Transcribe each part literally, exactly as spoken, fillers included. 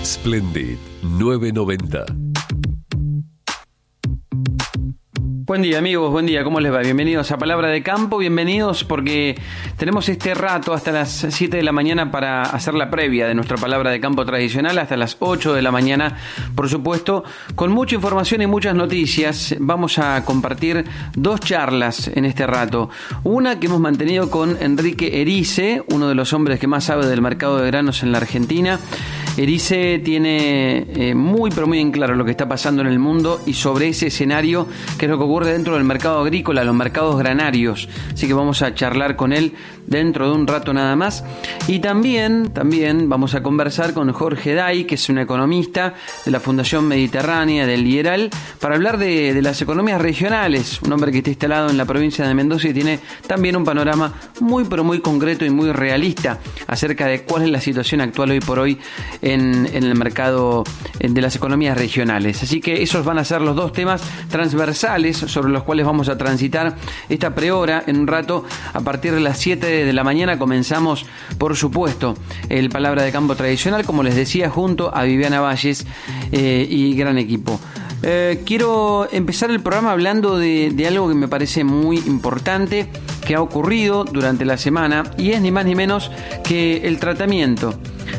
Splendid novecientos noventa. Buen día, amigos, buen día, ¿cómo les va? Bienvenidos a Palabra de Campo, bienvenidos porque tenemos este rato hasta las siete de la mañana para hacer la previa de nuestra Palabra de Campo tradicional, hasta las ocho de la mañana, por supuesto, con mucha información y muchas noticias. Vamos a compartir dos charlas en este rato. Una que hemos mantenido con Enrique Erice, uno de los hombres que más sabe del mercado de granos en la Argentina. Erice tiene eh, muy pero muy en claro lo que está pasando en el mundo y sobre ese escenario, que es lo que ocurre dentro del mercado agrícola, los mercados granarios. Así que vamos a charlar con él dentro de un rato nada más. Y también, también vamos a conversar con Jorge Day, que es un economista de la Fundación Mediterránea del Lieral, para hablar de, de las economías regionales. Un hombre que está instalado en la provincia de Mendoza y tiene también un panorama muy pero muy concreto y muy realista acerca de cuál es la situación actual hoy por hoy en, en el mercado de las economías regionales. Así que esos van a ser los dos temas transversales sobre los cuales vamos a transitar esta prehora. En un rato, a partir de las siete de la mañana, comenzamos, por supuesto, el Palabra de Campo tradicional, como les decía, junto a Viviana Valles eh, y gran equipo. Eh, quiero empezar el programa hablando de, de algo que me parece muy importante, que ha ocurrido durante la semana, y es ni más ni menos que el tratamiento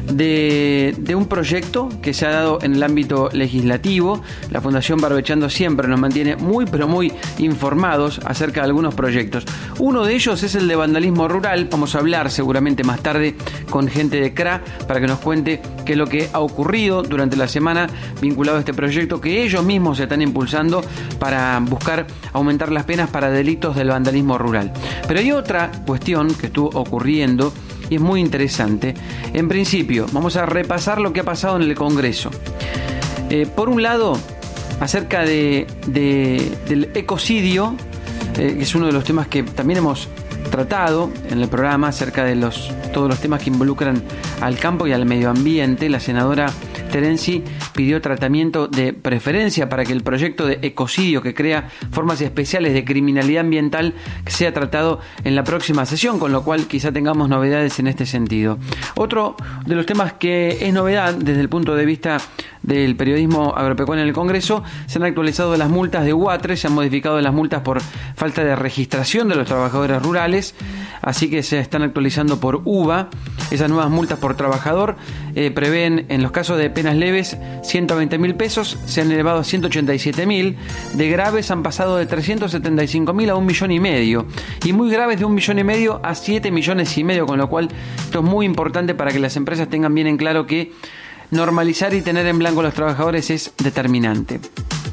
de, de un proyecto que se ha dado en el ámbito legislativo. La Fundación Barbechando siempre nos mantiene muy pero muy informados acerca de algunos proyectos. Uno de ellos es el de vandalismo rural. Vamos a hablar seguramente más tarde con gente de C R A para que nos cuente qué es lo que ha ocurrido durante la semana vinculado a este proyecto que ellos mismos se están impulsando para buscar aumentar las penas para delitos del vandalismo rural. Pero hay otra cuestión que estuvo ocurriendo y es muy interesante. En principio, vamos a repasar lo que ha pasado en el Congreso. Eh, por un lado, acerca de, de, del ecocidio, eh, que es uno de los temas que también hemos tratado en el programa, acerca de los todos los temas que involucran al campo y al medio ambiente. La senadora Terenzi pidió tratamiento de preferencia para que el proyecto de ecocidio, que crea formas especiales de criminalidad ambiental, sea tratado en la próxima sesión, con lo cual quizá tengamos novedades en este sentido. Otro de los temas que es novedad desde el punto de vista del periodismo agropecuario en el Congreso: se han actualizado las multas de UATRE, se han modificado las multas por falta de registración de los trabajadores rurales, así que se están actualizando por U V A. Esas nuevas multas por trabajador eh, prevén, en los casos de penas leves, ciento veinte mil pesos, se han elevado a ciento ochenta y siete mil, de graves han pasado de trescientos setenta y cinco mil a un millón y medio, y muy graves de un millón y medio a siete millones y medio, con lo cual esto es muy importante para que las empresas tengan bien en claro que normalizar y tener en blanco a los trabajadores es determinante.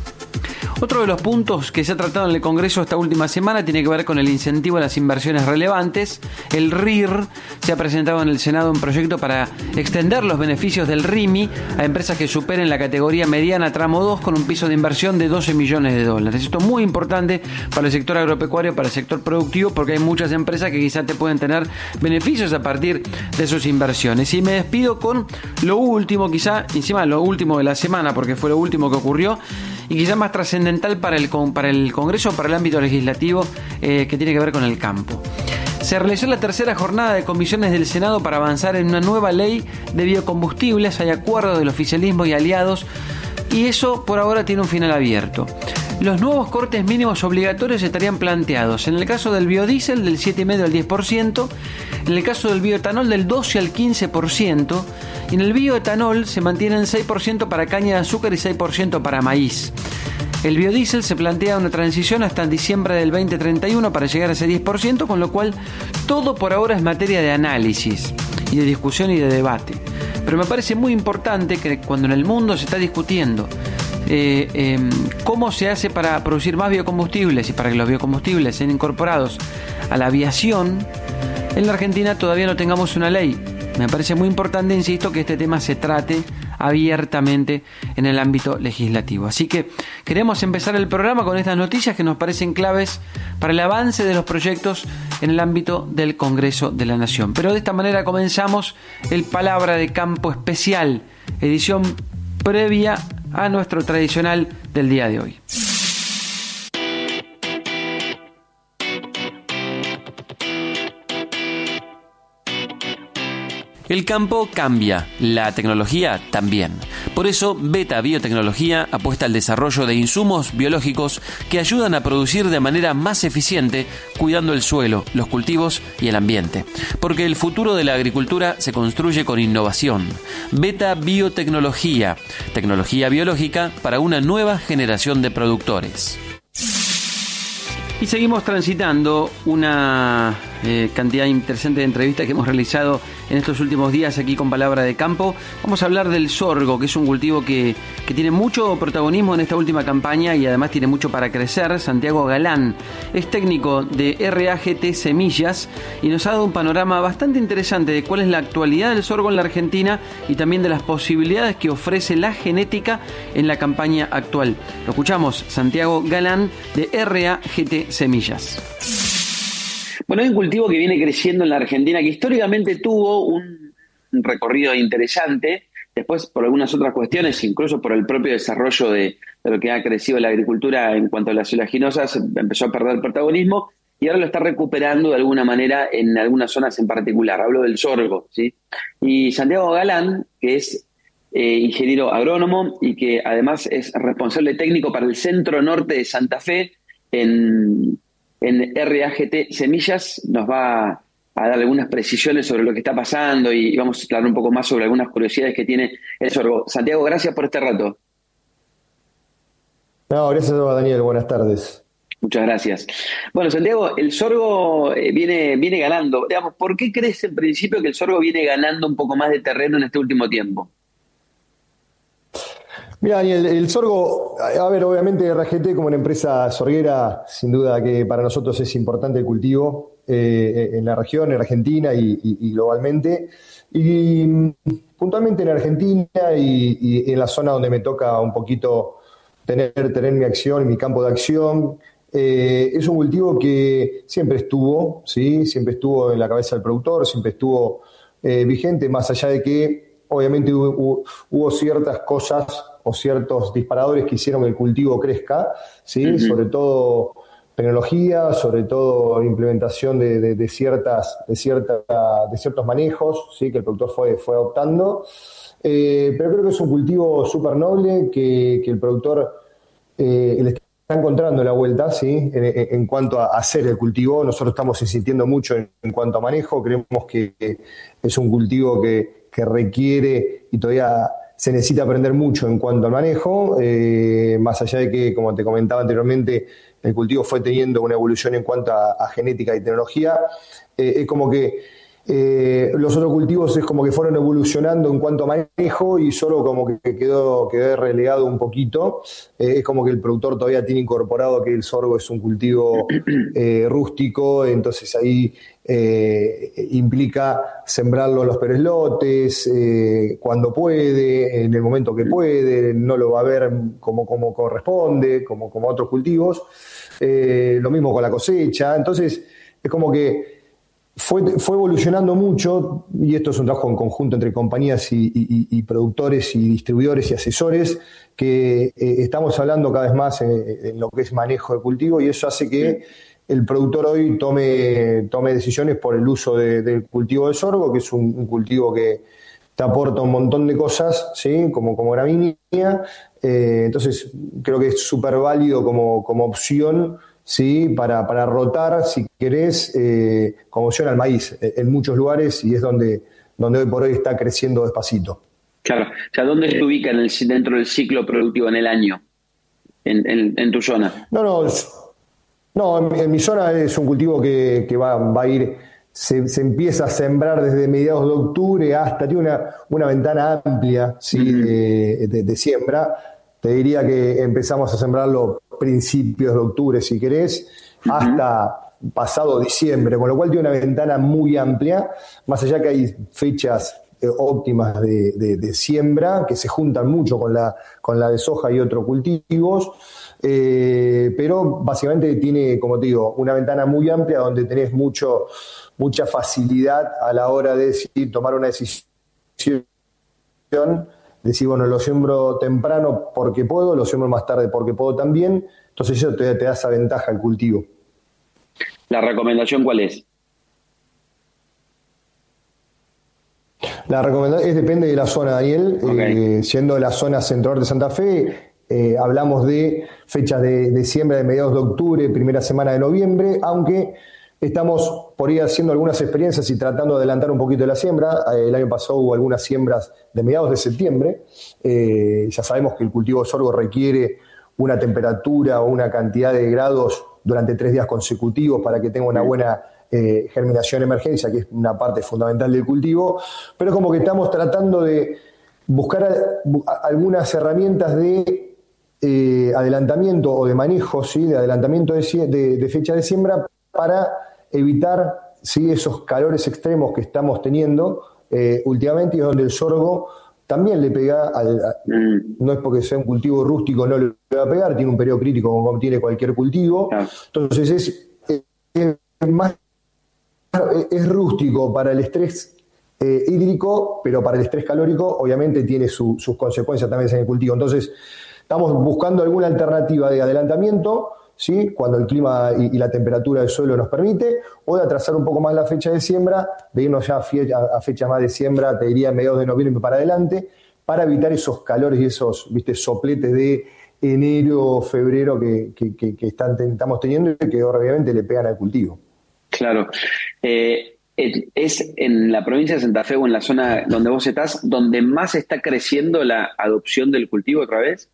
Otro de los puntos que se ha tratado en el Congreso esta última semana tiene que ver con el incentivo a las inversiones relevantes. El R I R se ha presentado en el Senado un proyecto para extender los beneficios del R I M I a empresas que superen la categoría mediana tramo dos con un piso de inversión de doce millones de dólares. Esto es muy importante para el sector agropecuario, para el sector productivo, porque hay muchas empresas que quizás te pueden tener beneficios a partir de sus inversiones. Y me despido con lo último, quizá encima lo último de la semana, porque fue lo último que ocurrió, y quizás más trascendental para el, para el Congreso, para el ámbito legislativo, eh, que tiene que ver con el campo. Se realizó la tercera jornada de comisiones del Senado para avanzar en una nueva ley de biocombustibles. Hay acuerdo del oficialismo y aliados, y eso por ahora tiene un final abierto. Los nuevos cortes mínimos obligatorios estarían planteados en el caso del biodiesel del siete coma cinco al diez por ciento, en el caso del bioetanol del doce al quince por ciento, y en el bioetanol se mantienen seis por ciento para caña de azúcar y seis por ciento para maíz. El biodiesel se plantea una transición hasta diciembre del veinte treinta y uno para llegar a ese diez por ciento, con lo cual todo por ahora es materia de análisis y de discusión y de debate. Pero me parece muy importante que cuando en el mundo se está discutiendo Eh, eh, cómo se hace para producir más biocombustibles y para que los biocombustibles sean incorporados a la aviación, en la Argentina todavía no tengamos una ley. Me parece muy importante, insisto, que este tema se trate abiertamente en el ámbito legislativo. Así que queremos empezar el programa con estas noticias que nos parecen claves para el avance de los proyectos en el ámbito del Congreso de la Nación. Pero de esta manera comenzamos el Palabra de Campo especial, edición previa a nuestro tradicional del día de hoy. El campo cambia, la tecnología también. Por eso, Beta Biotecnología apuesta al desarrollo de insumos biológicos que ayudan a producir de manera más eficiente, cuidando el suelo, los cultivos y el ambiente. Porque el futuro de la agricultura se construye con innovación. Beta Biotecnología, tecnología biológica para una nueva generación de productores. Y seguimos transitando una eh, cantidad interesante de entrevistas que hemos realizado en estos últimos días aquí con Palabra de Campo. Vamos a hablar del sorgo, que es un cultivo que, que tiene mucho protagonismo en esta última campaña y además tiene mucho para crecer. Santiago Galán es técnico de R A G T Semillas y nos ha dado un panorama bastante interesante de cuál es la actualidad del sorgo en la Argentina y también de las posibilidades que ofrece la genética en la campaña actual. Lo escuchamos, Santiago Galán de R A G T Semillas. Bueno, hay un cultivo que viene creciendo en la Argentina que históricamente tuvo un recorrido interesante, después por algunas otras cuestiones, incluso por el propio desarrollo de, de lo que ha crecido la agricultura en cuanto a las oleaginosas, empezó a perder protagonismo y ahora lo está recuperando de alguna manera en algunas zonas en particular. Hablo del sorgo, ¿sí? Y Santiago Galán, que es eh, ingeniero agrónomo y que además es responsable técnico para el centro norte de Santa Fe, en, en R A G T Semillas, nos va a dar algunas precisiones sobre lo que está pasando y vamos a hablar un poco más sobre algunas curiosidades que tiene el sorgo. Santiago, gracias por este rato. No, gracias a Daniel, buenas tardes. Muchas gracias. Bueno, Santiago, el sorgo eh, viene, viene ganando. Digamos, ¿por qué crees en principio que el sorgo viene ganando un poco más de terreno en este último tiempo? Mira, Daniel, el sorgo, a ver, obviamente R A G T como una empresa sorguera, sin duda que para nosotros es importante el cultivo eh, en la región, en Argentina y, y, y globalmente. Y puntualmente en Argentina y, y en la zona donde me toca un poquito tener, tener mi acción, mi campo de acción, eh, es un cultivo que siempre estuvo, ¿sí? Siempre estuvo en la cabeza del productor, siempre estuvo eh, vigente, más allá de que obviamente hubo, hubo ciertas cosas o ciertos disparadores que hicieron que el cultivo crezca, ¿sí? Uh-huh. Sobre todo tecnología, sobre todo implementación de, de, de, ciertas, de, cierta, de ciertos manejos, ¿sí? Que el productor fue, fue adoptando. Eh, pero creo que es un cultivo súper noble que, que el productor eh, le está encontrando la vuelta, ¿sí? En, en cuanto a hacer el cultivo. Nosotros estamos insistiendo mucho en, en cuanto a manejo. Creemos que es un cultivo que, que requiere y todavía se necesita aprender mucho en cuanto al manejo, eh, más allá de que, como te comentaba anteriormente, el cultivo fue teniendo una evolución en cuanto a, a genética y tecnología. Eh, es como que eh, los otros cultivos es como que fueron evolucionando en cuanto a manejo y solo como que quedó, quedó relegado un poquito. Eh, es como que el productor todavía tiene incorporado que el sorgo es un cultivo eh, rústico, entonces ahí Eh, implica sembrarlo en los pereslotes, eh, cuando puede, en el momento que puede, no lo va a ver como, como corresponde, como, como otros cultivos. Eh, lo mismo con la cosecha. Entonces, es como que fue, fue evolucionando mucho, y esto es un trabajo en conjunto entre compañías y, y, y productores y distribuidores y asesores, que eh, estamos hablando cada vez más en, en lo que es manejo de cultivo, y eso hace que el productor hoy tome, tome decisiones por el uso de, del cultivo de sorgo, que es un, un cultivo que te aporta un montón de cosas, ¿sí? como, como gramínea. Eh, entonces, creo que es súper válido como, como opción, ¿sí? para, para rotar, si querés, eh, como opción al maíz en muchos lugares, y es donde, donde hoy por hoy está creciendo despacito. Claro. O sea, ¿dónde se ubica en el, dentro del ciclo productivo en el año, en, en, en tu zona? No, no... No, en, en mi zona es un cultivo que, que va, va a ir, se, se empieza a sembrar desde mediados de octubre hasta, tiene una, una ventana amplia, ¿sí? uh-huh. de, de, de siembra. Te diría que empezamos a sembrarlo principios de octubre, si querés, uh-huh. hasta pasado diciembre, con lo cual tiene una ventana muy amplia, más allá que hay fechas eh, óptimas de, de, de siembra, que se juntan mucho con la, con la de soja y otros cultivos. Eh, pero básicamente tiene, como te digo, una ventana muy amplia donde tenés mucho, mucha facilidad a la hora de decir, tomar una decisión, decir, bueno, lo siembro temprano porque puedo, lo siembro más tarde porque puedo también, entonces eso te, te da esa ventaja al cultivo. ¿La recomendación cuál es? La recomendación es depende de la zona, Daniel. Okay. Eh, siendo de la zona centro de Santa Fe, eh, hablamos de fechas de, de siembra de mediados de octubre, primera semana de noviembre, aunque estamos por ahí haciendo algunas experiencias y tratando de adelantar un poquito la siembra. Eh, el año pasado hubo algunas siembras de mediados de septiembre. Eh, ya sabemos que el cultivo de sorgo requiere una temperatura o una cantidad de grados durante tres días consecutivos para que tenga una buena eh, germinación emergencia, que es una parte fundamental del cultivo, pero como que estamos tratando de buscar a, a, algunas herramientas de eh, adelantamiento o de manejo, ¿sí? de adelantamiento de, de, de fecha de siembra para evitar, ¿sí? esos calores extremos que estamos teniendo eh, últimamente, y donde el sorgo también le pega, al, a, no es porque sea un cultivo rústico no le va a pegar, tiene un periodo crítico como tiene cualquier cultivo, entonces es, es, es más es rústico para el estrés eh, hídrico, pero para el estrés calórico obviamente tiene su, sus consecuencias también en el cultivo. Entonces estamos buscando alguna alternativa de adelantamiento, ¿sí? cuando el clima y, y la temperatura del suelo nos permite, o de atrasar un poco más la fecha de siembra, de irnos ya a, fie- a, a fecha más de siembra, te diría mediados de noviembre para adelante, para evitar esos calores y esos, viste, sopletes de enero, febrero que, que, que, que están, estamos teniendo y que obviamente le pegan al cultivo. Claro. Eh, ¿Es en la provincia de Santa Fe o en la zona donde vos estás donde más está creciendo la adopción del cultivo otra vez?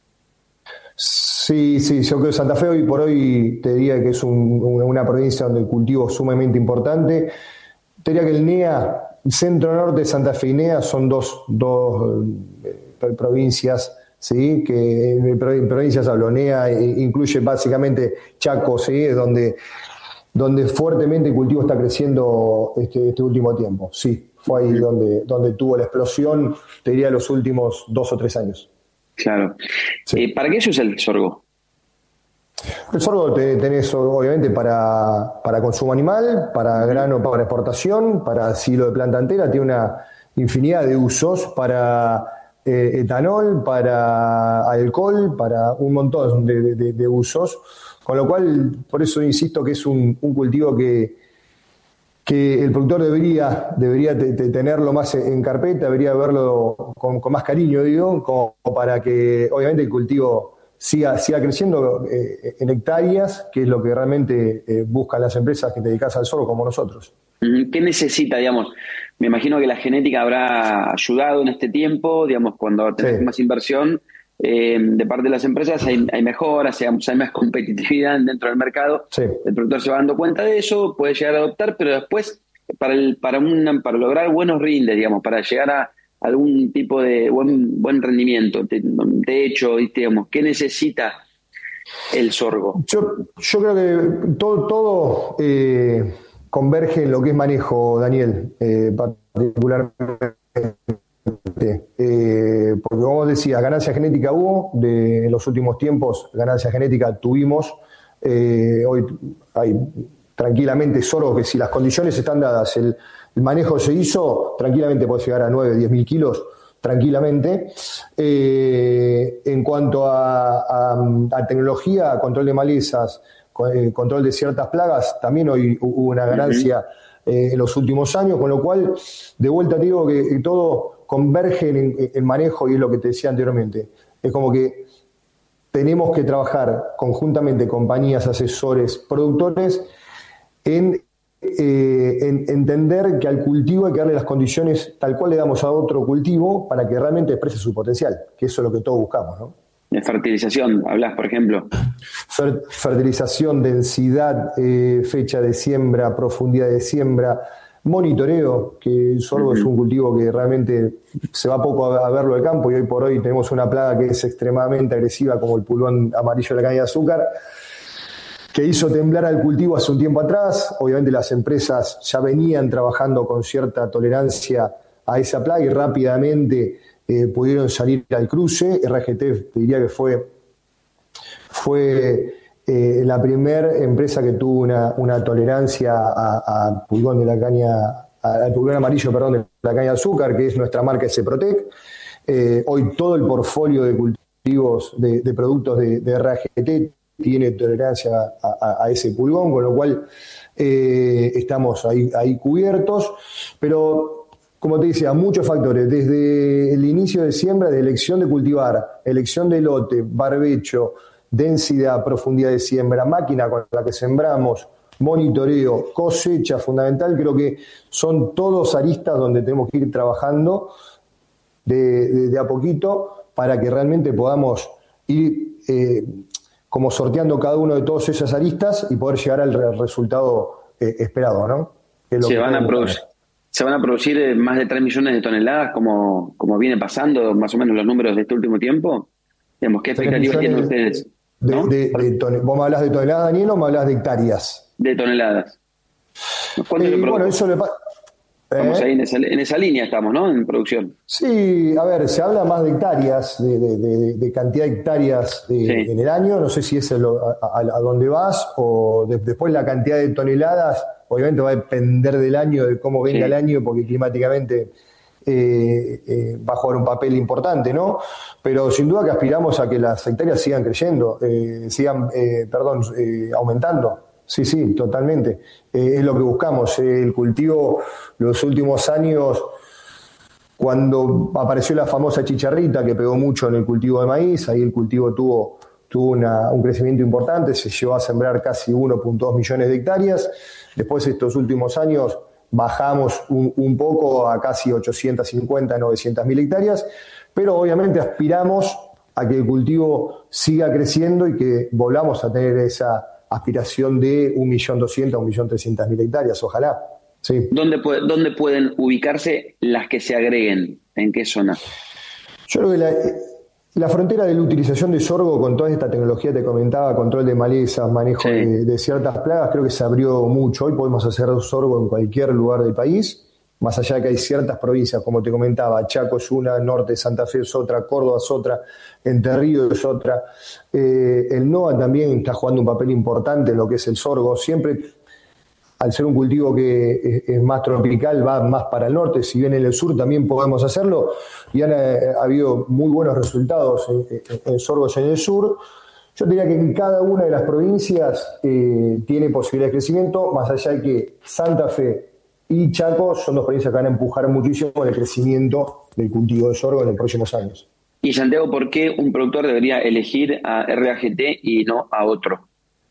Sí, sí, yo creo que Santa Fe hoy por hoy te diría que es un, una, una provincia donde el cultivo es sumamente importante. Te diría que el N E A, centro-norte de Santa Fe y N E A son dos, dos eh, provincias, ¿sí? que en provincias hablo, N E A incluye básicamente Chaco, ¿sí? donde, donde fuertemente el cultivo está creciendo este, este último tiempo. Sí, fue ahí donde, donde tuvo la explosión, te diría, los últimos dos o tres años. Claro. Sí. Eh, ¿Para qué se usa el sorgo? El sorgo te, tenés obviamente para, para consumo animal, para grano, para exportación, para silo de planta entera, tiene una infinidad de usos, para eh, etanol, para alcohol, para un montón de, de, de usos, con lo cual, por eso insisto que es un, un cultivo que, que el productor debería, debería te, te tenerlo más en carpeta, debería verlo con, con más cariño, digo, como para que obviamente el cultivo siga, siga creciendo eh, en hectáreas, que es lo que realmente eh, buscan las empresas que te dedicas al sorgo como nosotros. ¿Qué necesita, digamos? Me imagino que la genética habrá ayudado en este tiempo, digamos, cuando tenés sí. más inversión eh, de parte de las empresas hay, hay mejoras, digamos, hay más competitividad dentro del mercado. Sí. El productor se va dando cuenta de eso, puede llegar a adoptar, pero después para el, para una, para lograr buenos rindes, digamos, para llegar a algún tipo de buen buen rendimiento, de, de hecho, digamos, ¿qué necesita el sorgo? Yo, yo creo que todo, todo eh, converge en lo que es manejo, Daniel, eh, particularmente. Eh, porque como decía, ganancia genética hubo, de, en los últimos tiempos ganancia genética tuvimos, eh, hoy hay tranquilamente sorgo que si las condiciones están dadas, el, el manejo se hizo, tranquilamente puede llegar a nueve, diez mil kilos, tranquilamente. Eh, en cuanto a, a, a tecnología, a control de malezas, eh, control de ciertas plagas, también hoy hubo una ganancia uh-huh. eh, en los últimos años, con lo cual, de vuelta te digo que, que todo converge en, en manejo, y es lo que te decía anteriormente. Es como que tenemos que trabajar conjuntamente, compañías, asesores, productores, en, eh, en entender que al cultivo hay que darle las condiciones tal cual le damos a otro cultivo para que realmente exprese su potencial, que eso es lo que todos buscamos, ¿no? De fertilización, hablas, por ejemplo. Fer, fertilización, densidad, eh, fecha de siembra, profundidad de siembra, monitoreo, que el sorgo uh-huh. es un cultivo que realmente se va poco a, a verlo de campo, y hoy por hoy tenemos una plaga que es extremadamente agresiva, como el pulgón amarillo de la caña de azúcar, que hizo temblar al cultivo hace un tiempo atrás. Obviamente las empresas ya venían trabajando con cierta tolerancia a esa plaga y rápidamente eh, pudieron salir al cruce. R G T te diría que fue, fue eh, la primera empresa que tuvo una, una tolerancia a, a pulgón de la caña, al pulgón amarillo, perdón, de la caña de azúcar, que es nuestra marca S-Protec. Eh, hoy todo el portfolio de cultivos, de, de productos de, de R G T tiene tolerancia a, a, a ese pulgón, con lo cual eh, estamos ahí, ahí cubiertos, pero como te decía, muchos factores, desde el inicio de siembra, de elección de cultivar, elección de lote, barbecho, densidad, profundidad de siembra, máquina con la que sembramos, monitoreo, cosecha fundamental, creo que son todos aristas donde tenemos que ir trabajando de, de, de a poquito para que realmente podamos ir eh, como sorteando cada uno de todas esas aristas y poder llegar al re- resultado eh, esperado, ¿no? Que es lo Se que van a podemos producir, tener. se van a producir eh, más de tres millones de toneladas, como, como viene pasando más o menos los números de este último tiempo. Digamos, ¿qué tres expectativas tienen millones ustedes? de, ¿No? de, de tone- ¿Vos me hablas de toneladas, Daniel, o me hablas de hectáreas? De toneladas. ¿Cuánto Eh, se y bueno, produjo? eso le pasa. Estamos ahí en esa, en esa línea, estamos, ¿no? En producción. Sí, a ver, se habla más de hectáreas, de, de- de- de cantidad de hectáreas eh, Sí. en el año. No sé si es lo- a, a- a dónde vas o de- después la cantidad de toneladas. Obviamente va a depender del año, de cómo venga Sí. el año, porque climáticamente eh, eh, va a jugar un papel importante, ¿no? Pero sin duda que aspiramos a que las hectáreas sigan creciendo, eh, sigan, eh, perdón, eh, aumentando. Sí, sí, totalmente. Eh, es lo que buscamos. Eh, el cultivo, los últimos años, cuando apareció la famosa chicharrita que pegó mucho en el cultivo de maíz, ahí el cultivo tuvo, tuvo una- un crecimiento importante, se llegó a sembrar casi uno punto dos millones de hectáreas. Después, estos últimos años, bajamos un, un poco a casi ochocientas cincuenta, novecientas mil hectáreas, pero obviamente aspiramos a que el cultivo siga creciendo y que volvamos a tener esa aspiración de un millón doscientas, un millón trescientas mil hectáreas, ojalá. Sí. ¿Dónde, puede- dónde pueden ubicarse las que se agreguen? ¿En qué zona? Yo creo que la, la frontera de la utilización de sorgo con toda esta tecnología que te comentaba, control de malezas, manejo Sí. de, de ciertas plagas, creo que se abrió mucho. Hoy podemos hacer sorgo en cualquier lugar del país, más allá de que hay ciertas provincias, como te comentaba, Chaco es una, Norte de Santa Fe es otra, Córdoba es otra, Entre Ríos es otra. Eh, el NOA también está jugando un papel importante en lo que es el sorgo. Siempre, al ser un cultivo que es, es más tropical, va más para el norte, si bien en el sur también podemos hacerlo, y han eh, ha habido muy buenos resultados en, en, en sorgos en el sur. Yo diría que en cada una de las provincias eh, tiene posibilidad de crecimiento, más allá de que Santa Fe y Chaco son dos provincias que van a empujar muchísimo el crecimiento del cultivo de sorgo en los próximos años. Y Santiago, ¿por qué un productor debería elegir a R A G T y no a otro?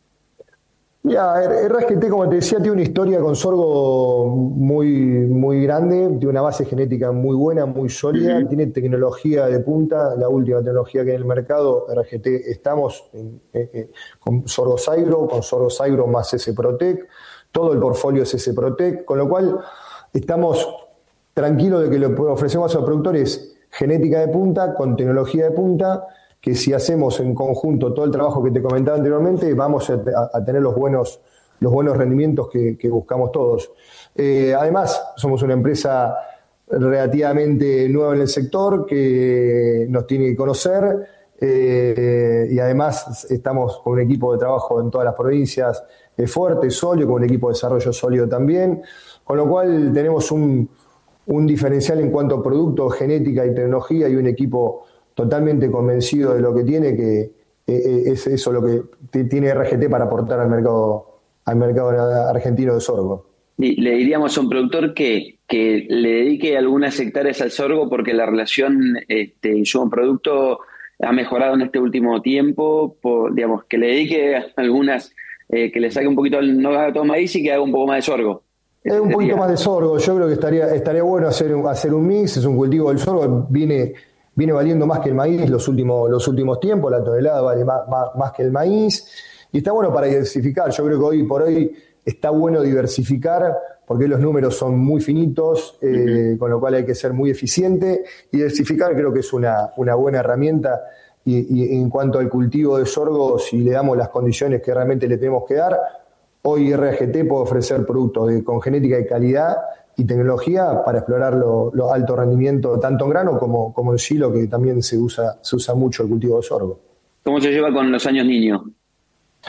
Ya, R A G T, como te decía, tiene una historia con sorgo muy, muy grande, tiene una base genética muy buena, muy sólida, Uh-huh. tiene tecnología de punta, la última tecnología que hay en el mercado. R A G T estamos en, eh, eh, con sorgo Saigro, con sorgo Saigro más S Protec, todo el portfolio es S Protec, con lo cual estamos tranquilos de que lo que ofrecemos a los productores genética de punta, con tecnología de punta, que si hacemos en conjunto todo el trabajo que te comentaba anteriormente, vamos a, a tener los buenos, los buenos rendimientos que, que buscamos todos. Eh, además, somos una empresa relativamente nueva en el sector que nos tiene que conocer eh, y además estamos con un equipo de trabajo en todas las provincias eh, fuerte, sólido, con un equipo de desarrollo sólido también, con lo cual tenemos un, un diferencial en cuanto a producto, genética y tecnología y un equipo totalmente convencido de lo que tiene, que eh, es eso lo que t- tiene R G T para aportar al mercado, al mercado argentino de sorgo. Y le diríamos a un productor que, que le dedique algunas hectáreas al sorgo porque la relación este, insumo-producto ha mejorado en este último tiempo, por, digamos, que le dedique algunas, eh, que le saque un poquito, no haga todo maíz y que haga un poco más de sorgo. Es Ese un poquito sería. más de sorgo, yo creo que estaría, estaría bueno hacer, un- hacer un mix, es un cultivo del sorgo, viene, viene valiendo más que el maíz los últimos, los últimos tiempos, la tonelada vale más, más, más que el maíz, y está bueno para diversificar. Yo creo que hoy por hoy está bueno diversificar, porque los números son muy finitos, eh, uh-huh. con lo cual hay que ser muy eficiente, y diversificar creo que es una, una buena herramienta, y, y en cuanto al cultivo de sorgo, si le damos las condiciones que realmente le tenemos que dar, hoy R A G T puede ofrecer productos de, con genética de calidad y tecnología para explorar los lo alto rendimiento, tanto en grano como, como en silo, que también se usa, se usa mucho el cultivo de sorgo. ¿Cómo se lleva con los años niños?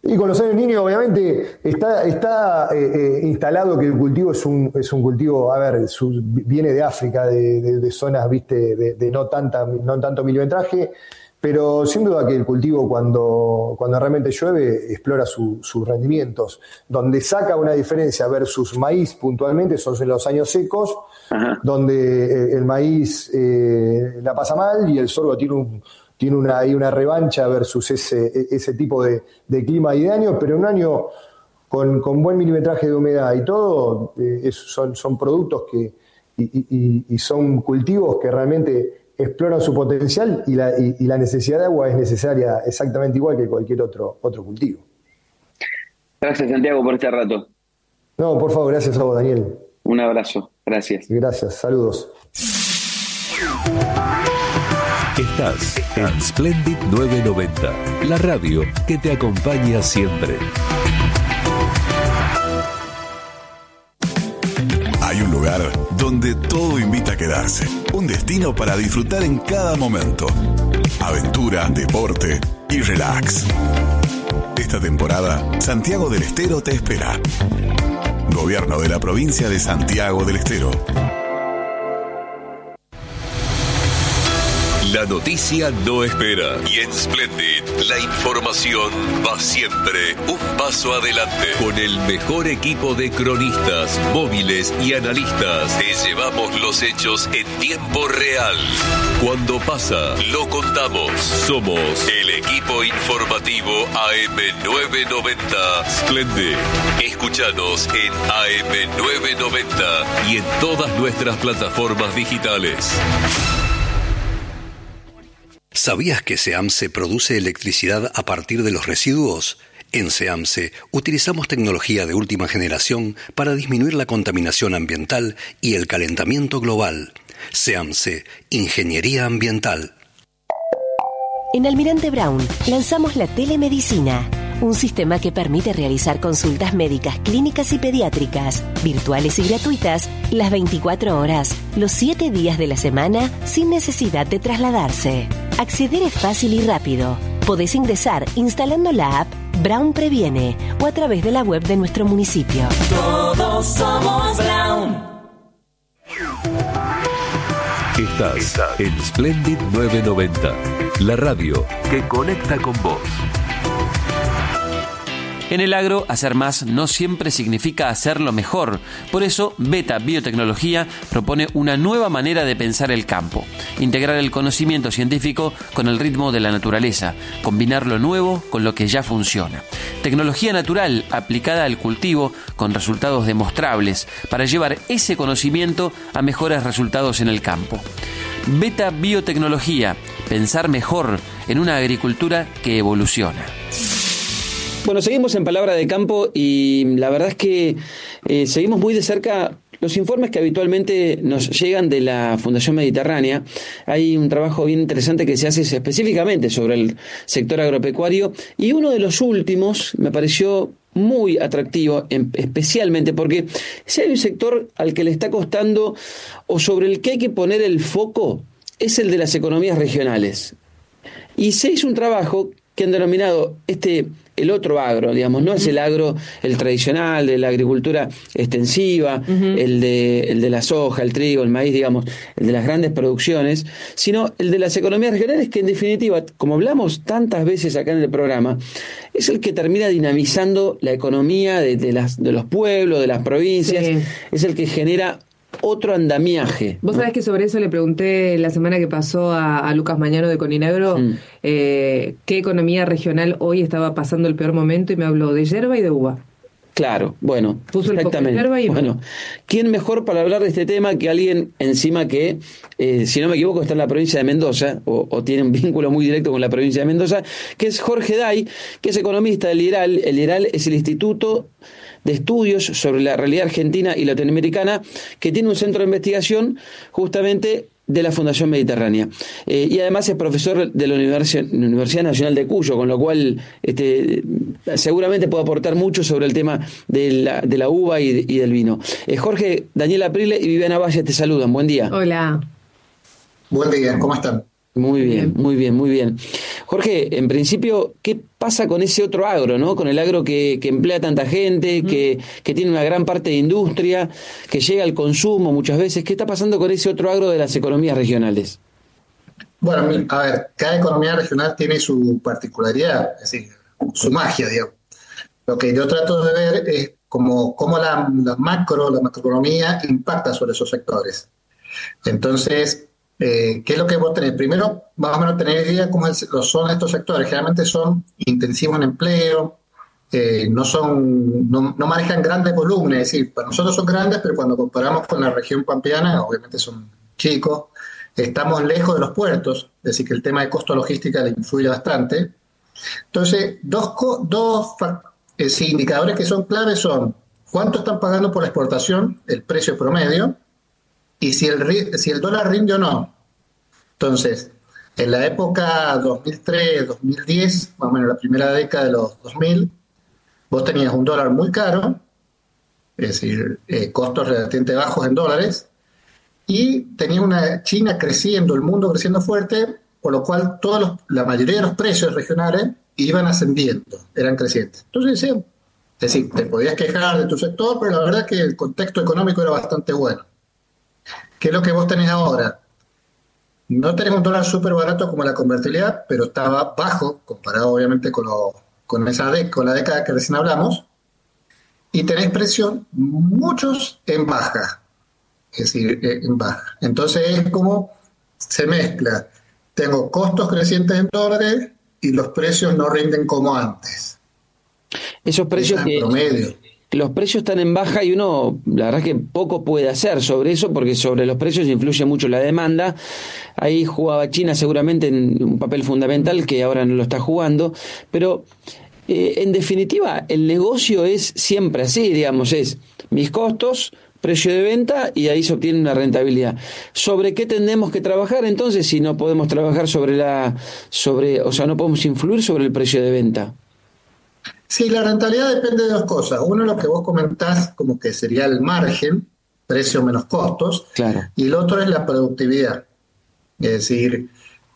Y con los años niños, obviamente, está, está eh, eh, instalado que el cultivo es un, es un cultivo, a ver, su, viene de África, de, de, de zonas, viste, de, de no, tanta, no tanto milimetraje, pero sin duda que el cultivo cuando, cuando realmente llueve explora su, sus rendimientos. Donde saca una diferencia versus maíz puntualmente son en los años secos, Ajá. donde el maíz eh, la pasa mal y el sorgo tiene un... tiene una, ahí una revancha versus ese, ese tipo de, de clima y de año, pero un año con, con buen milimetraje de humedad y todo, eh, es, son, son productos que y, y, y son cultivos que realmente exploran su potencial y la, y, y la necesidad de agua es necesaria exactamente igual que cualquier otro, otro cultivo. Gracias, Santiago, por este rato. No, por favor, gracias a vos, Daniel. Un abrazo, gracias. Gracias, saludos. Estás en Splendid novecientos noventa, la radio que te acompaña siempre. Hay un lugar donde todo invita a quedarse. Un destino para disfrutar en cada momento. Aventura, deporte y relax. Esta temporada, Santiago del Estero te espera. Gobierno de la provincia de Santiago del Estero. La noticia no espera y en Splendid la información va siempre un paso adelante. Con el mejor equipo de cronistas, móviles y analistas te llevamos los hechos en tiempo real. Cuando pasa, lo contamos. Somos el equipo informativo A M novecientos noventa Splendid. Escúchanos en A M novecientos noventa y en todas nuestras plataformas digitales. ¿Sabías que SEAMSE produce electricidad a partir de los residuos? En SEAMSE utilizamos tecnología de última generación para disminuir la contaminación ambiental y el calentamiento global. SEAMSE, Ingeniería Ambiental. En Almirante Brown lanzamos la telemedicina, un sistema que permite realizar consultas médicas, clínicas y pediátricas, virtuales y gratuitas, las veinticuatro horas, los siete días de la semana, sin necesidad de trasladarse. Acceder es fácil y rápido. Podés ingresar instalando la app Brown Previene o a través de la web de nuestro municipio. Todos somos Brown. Estás, Estás en Splendid novecientos noventa, la radio que conecta con vos. En el agro, hacer más no siempre significa hacerlo mejor. Por eso, Beta Biotecnología propone una nueva manera de pensar el campo. Integrar el conocimiento científico con el ritmo de la naturaleza. Combinar lo nuevo con lo que ya funciona. Tecnología natural aplicada al cultivo con resultados demostrables para llevar ese conocimiento a mejores resultados en el campo. Beta Biotecnología. Pensar mejor en una agricultura que evoluciona. Bueno, seguimos en Palabra de Campo y la verdad es que eh, seguimos muy de cerca los informes que habitualmente nos llegan de la Fundación Mediterránea. Hay un trabajo bien interesante que se hace específicamente sobre el sector agropecuario y uno de los últimos me pareció muy atractivo, especialmente porque si hay un sector al que le está costando o sobre el que hay que poner el foco es el de las economías regionales. Y se hizo un trabajo que han denominado este el otro agro, digamos, no es el agro, el tradicional de la agricultura extensiva, uh-huh. el de el de la soja, el trigo, el maíz, digamos, el de las grandes producciones, sino el de las economías regionales que en definitiva, como hablamos tantas veces acá en el programa, es el que termina dinamizando la economía de, de las de los pueblos, de las provincias, sí. Es el que genera otro andamiaje. Vos sabés que sobre eso le pregunté la semana que pasó a, a Lucas Mañano de Coninagro mm. eh, qué economía regional hoy estaba pasando el peor momento y me habló de yerba y de uva. Claro, bueno, puso exactamente. El foco en yerba y bueno, ¿quién mejor para hablar de este tema que alguien encima que, eh, si no me equivoco, está en la provincia de Mendoza o, o tiene un vínculo muy directo con la provincia de Mendoza, que es Jorge Day, que es economista del I R A L. El I R A L es el Instituto de Estudios sobre la Realidad Argentina y Latinoamericana, que tiene un centro de investigación justamente de la Fundación Mediterránea. Eh, y además es profesor de la Universidad, Universidad Nacional de Cuyo, con lo cual este, seguramente puede aportar mucho sobre el tema de la, de la uva y, y del vino. Eh, Jorge, Daniel Aprile y Viviana Valle te saludan. Buen día. Hola. Buen día, ¿cómo están? Muy bien, muy bien, muy bien. Jorge, en principio, ¿qué pasa con ese otro agro, ¿no? Con el agro que, que emplea tanta gente, uh-huh. que, que tiene una gran parte de industria, que llega al consumo muchas veces. ¿Qué está pasando con ese otro agro de las economías regionales? Bueno, a ver, cada economía regional tiene su particularidad, es decir, su magia, digamos. Lo que yo trato de ver es cómo, cómo la, la macro, la macroeconomía impacta sobre esos sectores. Entonces, Eh, ¿qué es lo que vos tenés? Primero, más o menos tener idea de cómo es, lo son estos sectores. Generalmente son intensivos en empleo, eh, no son, no, no manejan grandes volúmenes, es decir, para nosotros son grandes, pero cuando comparamos con la región pampeana, obviamente son chicos. Estamos lejos de los puertos, es decir, que el tema de costo logística le influye bastante. Entonces, dos, dos eh, sí, indicadores que son claves son cuánto están pagando por la exportación, el precio promedio, y si el, si el dólar rinde o no. Entonces, en la época dos mil tres, dos mil diez, más o menos la primera década de los dos mil, vos tenías un dólar muy caro, es decir, eh, costos relativamente bajos en dólares, y tenías una China creciendo, el mundo creciendo fuerte, por lo cual todos los, la mayoría de los precios regionales iban ascendiendo, eran crecientes. Entonces, sí, es decir, te podías quejar de tu sector, pero la verdad es que el contexto económico era bastante bueno. ¿Qué es lo que vos tenés ahora? No tenés un dólar súper barato como la convertibilidad, pero estaba bajo, comparado obviamente con, lo, con, esa de, con la década que recién hablamos, y tenés precios muchos en baja, es decir, en baja. Entonces es como se mezcla. Tengo costos crecientes en dólares y los precios no rinden como antes. Esos precios que... promedio. Los precios están en baja y uno, la verdad es que poco puede hacer sobre eso, porque sobre los precios influye mucho la demanda. Ahí jugaba China seguramente en un papel fundamental que ahora no lo está jugando, pero eh, en definitiva el negocio es siempre así, digamos, es mis costos, precio de venta y ahí se obtiene una rentabilidad. ¿Sobre qué tenemos que trabajar entonces si no podemos trabajar sobre la, sobre, o sea, no podemos influir sobre el precio de venta? Sí, la rentabilidad depende de dos cosas. Uno, lo que vos comentás, como que sería el margen, precio menos costos, claro. Y el otro es la productividad. Es decir,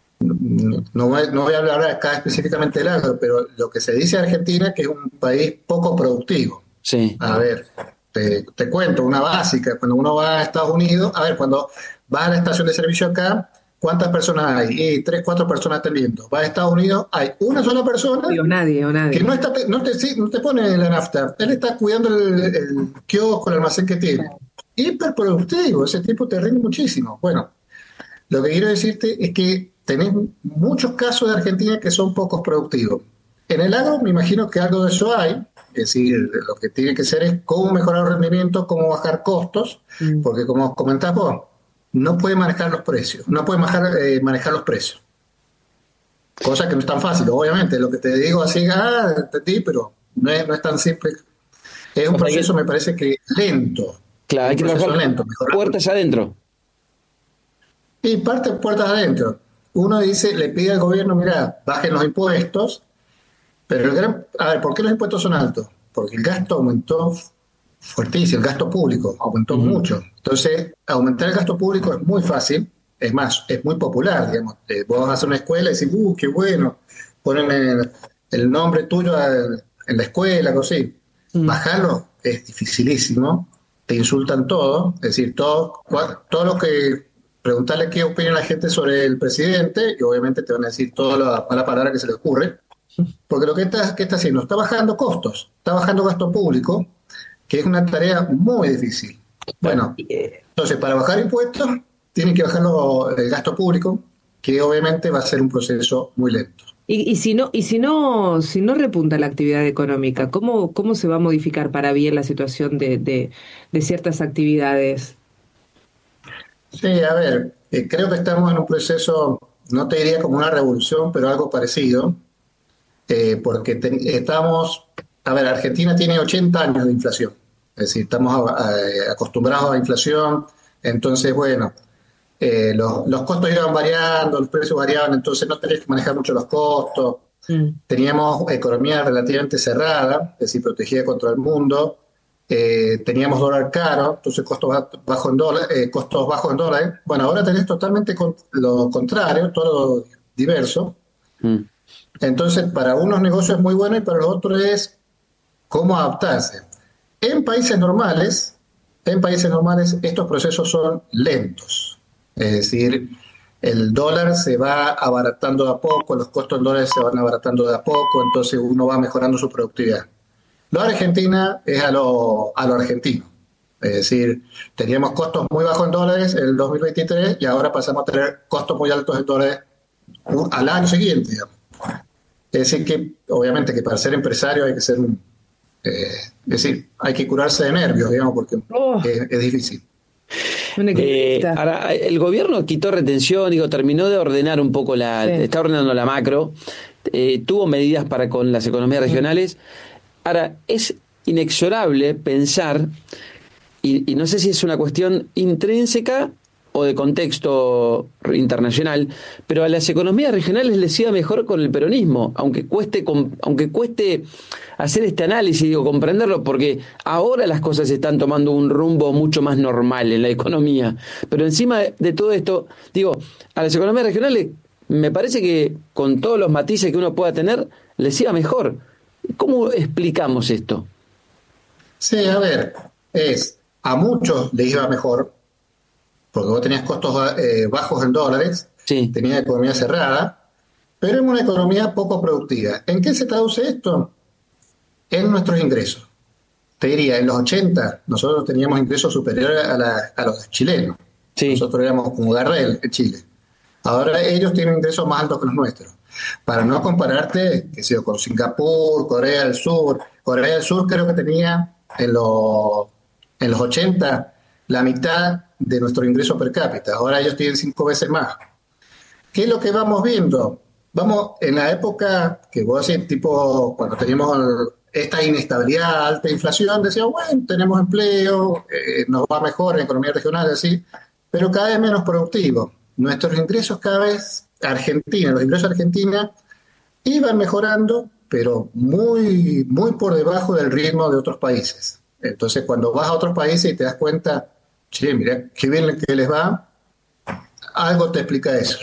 no voy, no voy a hablar acá específicamente del agro, pero lo que se dice de Argentina es que es un país poco productivo. Sí. A ver, te, te cuento una básica. Cuando uno va a Estados Unidos, a ver, cuando vas a la estación de servicio acá, ¿cuántas personas hay? Y tres, cuatro personas atendiendo. Va a Estados Unidos, hay una sola persona o nadie, o nadie. que no, está, no, te, sí, no te pone la nafta. Él está cuidando el, el kiosco, el almacén que tiene. Hiperproductivo, ese tipo te rinde muchísimo. Bueno, lo que quiero decirte es que tenés muchos casos de Argentina que son pocos productivos. En el agro me imagino que algo de eso hay, es decir, lo que tiene que ser es cómo mejorar el rendimiento, cómo bajar costos, mm. porque como comentás vos, no puede manejar los precios, no puede manejar, eh, manejar los precios. Cosa que no es tan fácil, obviamente. Lo que te digo así, ah, entendí, pero no es, no es tan simple. Es un proceso, me parece que lento. Claro, hay que trabajar lento, puertas adentro. Y parte puertas adentro. Uno dice, le pide al gobierno, mira, bajen los impuestos, pero el gran, a ver, ¿por qué los impuestos son altos? Porque el gasto aumentó fuertísimo, el gasto público aumentó uh-huh. mucho. Entonces, aumentar el gasto público es muy fácil, es más, es muy popular, digamos. Eh, vos vas a una escuela y decís, uh, qué bueno, ponen el, el nombre tuyo a, en la escuela, así. Uh-huh. Bajarlo es dificilísimo, te insultan todo, es decir, todo, todo lo que, preguntarle qué opina la gente sobre el presidente, y obviamente te van a decir toda la mala palabra que se le ocurre, porque lo que está, que está haciendo, está bajando costos, está bajando gasto público, que es una tarea muy difícil. Bueno, entonces para bajar impuestos tienen que bajar lo, el gasto público, que obviamente va a ser un proceso muy lento. Y, y si no, y si no, si no repunta la actividad económica, ¿cómo, cómo se va a modificar para bien la situación de, de, de ciertas actividades? Sí, a ver, eh, creo que estamos en un proceso, no te diría como una revolución, pero algo parecido, eh, porque te, estamos, a ver, Argentina tiene ochenta años de inflación. Es decir, estamos a, a, acostumbrados a la inflación, entonces, bueno, eh, los, los costos iban variando, los precios variaban, entonces no tenías que manejar mucho los costos. Mm. Teníamos economía relativamente cerrada, es decir, protegida contra el mundo, eh, teníamos dólar caro, entonces costos bajos en dólares, eh, costos bajos en dólares. Bueno, ahora tenés totalmente con, lo contrario, todo lo diverso. Mm. Entonces, para unos negocios es muy bueno y para los otros es cómo adaptarse. En países normales, en países normales estos procesos son lentos. Es decir, el dólar se va abaratando de a poco, los costos en dólares se van abaratando de a poco, entonces uno va mejorando su productividad. Lo de Argentina es a lo, a lo argentino. Es decir, teníamos costos muy bajos en dólares en el dos mil veintitrés y ahora pasamos a tener costos muy altos en dólares al año siguiente, digamos. Es decir, que obviamente que para ser empresario hay que ser un... Eh, es decir, hay que curarse de nervios, digamos, porque oh. es, es difícil. Eh, ahora, el gobierno quitó retención, digo, terminó de ordenar un poco la... Sí. Está ordenando la macro, eh, tuvo medidas para con las economías regionales. Ahora, es inexorable pensar, y, y no sé si es una cuestión intrínseca o de contexto internacional, pero a las economías regionales les iba mejor con el peronismo, aunque cueste aunque cueste hacer este análisis, digo, comprenderlo, porque ahora las cosas están tomando un rumbo mucho más normal en la economía. Pero encima de, de todo esto, digo, a las economías regionales me parece que con todos los matices que uno pueda tener, les iba mejor. ¿Cómo explicamos esto? Sí, a ver, es a muchos les iba mejor, porque vos tenías costos eh, bajos en dólares, sí. Tenías economía cerrada, pero en una economía poco productiva. ¿En qué se traduce esto? En nuestros ingresos. Te diría, en los ochenta nosotros teníamos ingresos superiores a, la, a los chilenos. Sí. Nosotros éramos como Gardel en Chile. Ahora ellos tienen ingresos más altos que los nuestros. Para no compararte, qué sé yo, con Singapur, Corea del Sur. Corea del Sur creo que tenía en los, en los ochenta la mitad de nuestro ingreso per cápita. Ahora ellos tienen cinco veces más. ¿Qué es lo que vamos viendo? Vamos, en la época que vos decís, tipo, cuando teníamos esta inestabilidad, alta inflación, decíamos, bueno, tenemos empleo, eh, nos va mejor en economía regional, así, pero cada vez menos productivo. Nuestros ingresos cada vez, Argentina, los ingresos de Argentina iban mejorando, pero muy, muy por debajo del ritmo de otros países. Entonces, cuando vas a otros países y te das cuenta, che, mira, qué bien que les va, algo te explica eso.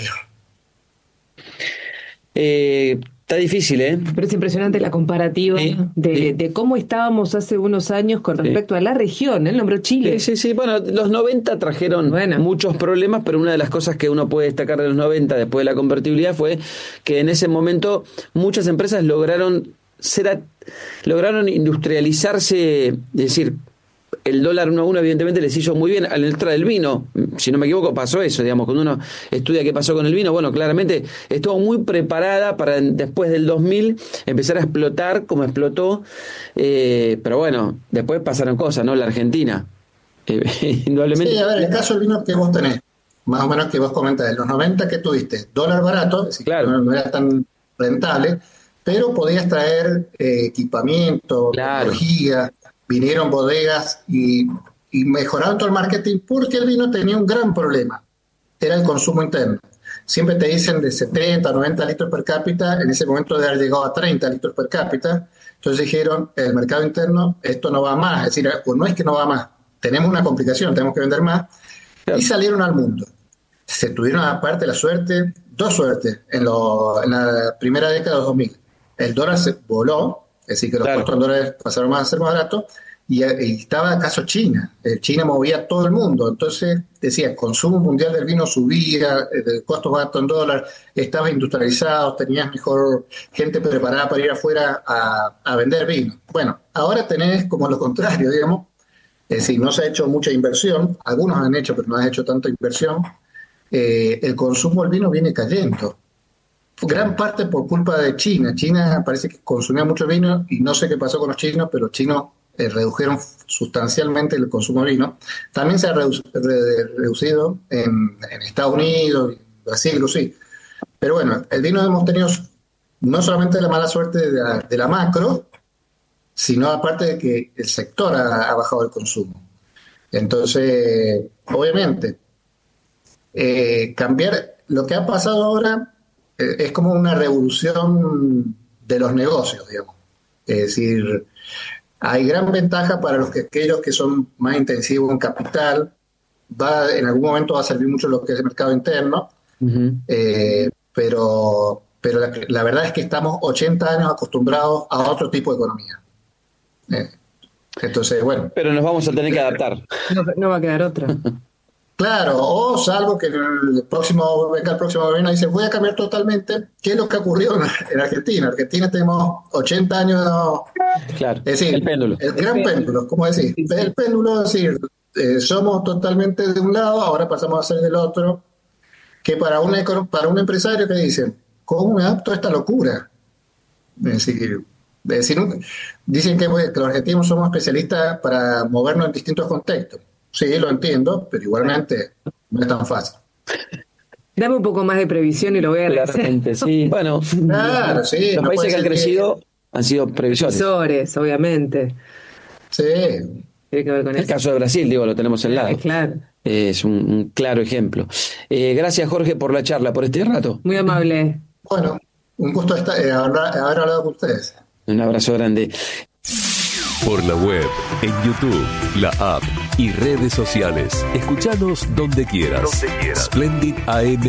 Eh, está difícil, ¿eh? Pero es impresionante la comparativa sí, de, sí. de cómo estábamos hace unos años con respecto sí. a la región. Él nombró Chile. Sí, sí, sí. Bueno, los noventa trajeron bueno. muchos problemas, pero una de las cosas que uno puede destacar de los noventa después de la convertibilidad fue que en ese momento muchas empresas lograron ser a, lograron industrializarse, es decir, el dólar uno a uno evidentemente les hizo muy bien. Al entrar el vino, si no me equivoco, pasó eso, digamos, cuando uno estudia qué pasó con el vino, bueno, claramente estuvo muy preparada para después del dos mil empezar a explotar como explotó, eh, pero bueno, después pasaron cosas, ¿no? La Argentina, eh, indudablemente. Sí, a ver, el caso del vino que vos tenés, más o menos que vos comentas, en los noventa que tuviste, dólar barato, es decir, claro. no, no era tan rentable, pero podías traer eh, equipamiento, claro. tecnología. Vinieron bodegas y, y mejoraron todo el marketing porque el vino tenía un gran problema, era el consumo interno. Siempre te dicen de setenta, noventa litros per cápita, en ese momento de haber llegado a treinta litros per cápita, entonces dijeron, el mercado interno, esto no va más, es decir, no es que no va más, tenemos una complicación, tenemos que vender más, y salieron al mundo. Se tuvieron aparte la suerte, dos suertes, en, lo, en la primera década de los dos mil. El dólar se voló, es decir, que los claro. costos en dólares pasaron más a ser más baratos, y, y estaba acaso China. Eh, China movía todo el mundo. Entonces, decía, el consumo mundial del vino subía, el costo barato en dólar, estaba industrializado, tenías mejor gente preparada para ir afuera a, a vender vino. Bueno, ahora tenés como lo contrario, digamos. Es decir, no se ha hecho mucha inversión, algunos han hecho, pero no han hecho tanta inversión. Eh, el consumo del vino viene cayendo. Gran parte por culpa de China. China parece que consumía mucho vino y no sé qué pasó con los chinos, pero los chinos eh, redujeron sustancialmente el consumo de vino. También se ha redu- re- reducido en, en Estados Unidos, Brasil, sí. Pero bueno, el vino hemos tenido no solamente la mala suerte de la, de la macro, sino aparte de que el sector ha, ha bajado el consumo. Entonces, obviamente, eh, cambiar lo que ha pasado ahora es como una revolución de los negocios, digamos. Es decir, hay gran ventaja para los que, aquellos que son más intensivos en capital. Va, en algún momento va a servir mucho lo que es el mercado interno, uh-huh. eh, pero, pero la, la verdad es que estamos ochenta años acostumbrados a otro tipo de economía. Eh, entonces, bueno. Pero nos vamos a tener que adaptar. No, no va a quedar otra. Claro, o salvo que el próximo, venga el próximo gobierno y dice, voy a cambiar totalmente. ¿Qué es lo que ha ocurrido en, en Argentina? En Argentina tenemos ochenta años. Claro, es decir, el péndulo. El gran péndulo, ¿cómo decir? El péndulo, es decir, eh, somos totalmente de un lado, ahora pasamos a ser del otro. Que para, una, para un empresario que dice, ¿cómo me adapto a esta locura? Es decir, es decir dicen que, que los argentinos somos especialistas para movernos en distintos contextos. Sí, lo entiendo, pero igualmente no es tan fácil. Dame un poco más de previsión y lo voy a Claramente, sí. Bueno, claro, sí, los no países que han crecido que... han sido previsores. Previsores, obviamente. Sí. Tiene que ver con el eso. caso de Brasil, digo, lo tenemos al lado. Claro. Eh, es un, un claro ejemplo. Eh, gracias, Jorge, por la charla, por este rato. Muy amable. Bueno, un gusto estar, eh, haber, haber hablado con ustedes. Un abrazo grande. Por la web, en YouTube, la app y redes sociales. Escuchanos donde quieras. Donde quieras. Splendid A M.